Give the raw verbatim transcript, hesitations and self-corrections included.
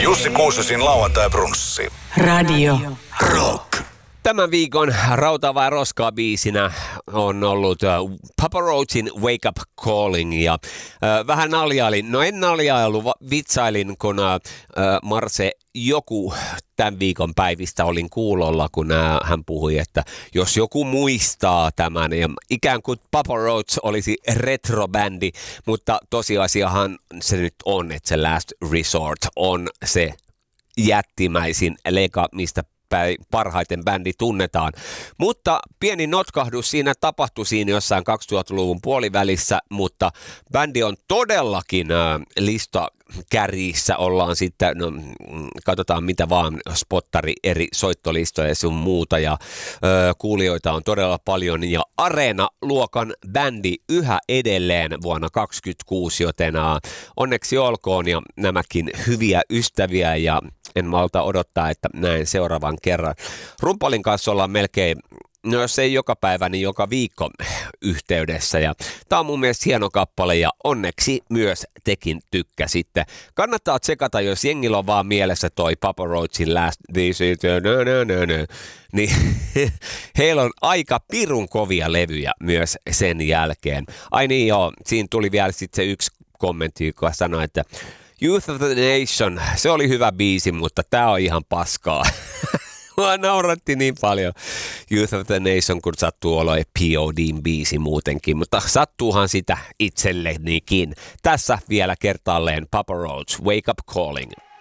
Jussi Kuusesin lauantai-brunssi. Radio Rock. Tämän viikon Rautavaa roskaa biisinä on ollut uh, Papa Roachin Wake Up Calling ja uh, vähän naljailin, no en naljailu, vitsailin kun uh, Marse joku tämän viikon päivistä olin kuulolla, kun uh, hän puhui, että jos joku muistaa tämän ja ikään kuin Papa Roach olisi retrobändi, mutta tosiasiahan se nyt on, että se Last Resort on se jättimäisin lega, mistä parhaiten bändi tunnetaan. Mutta pieni notkahdus siinä tapahtui siinä jossain kaksituhattaluvun puolivälissä, mutta bändi on todellakin äh, listakärjissä, ollaan sitten, no, katsotaan mitä vaan, spottari eri soittolistoja ja sun muuta, ja äh, kuulijoita on todella paljon, ja Areena-luokan bändi yhä edelleen vuonna kaksikymmentäkuusi, joten äh, onneksi olkoon, ja nämäkin hyviä ystäviä, ja en malta odottaa, että näen seuraavan kerran. Rumpalin kanssa ollaan melkein, no jos ei joka päivä, niin joka viikko yhteydessä. Ja tää on mun mielestä hieno kappale ja onneksi myös tekin tykkäsitte. Kannattaa tsekata, jos jengillä on vaan mielessä toi Papa Roachin Last Visit, nö, nö, nö, nö. Niin heillä on aika pirun kovia levyjä myös sen jälkeen. Ai niin joo, siinä tuli vielä sitten se yksi kommentti, joka sanoi, että Youth of the Nation, se oli hyvä biisi, mutta tää on ihan paskaa. Mua nauratti niin paljon Youth of the Nation, kun sattuu olla P O D:n biisi muutenkin, mutta sattuuhan sitä itsellenikin. Tässä vielä kertaalleen Papa Roach, Wake Up Calling.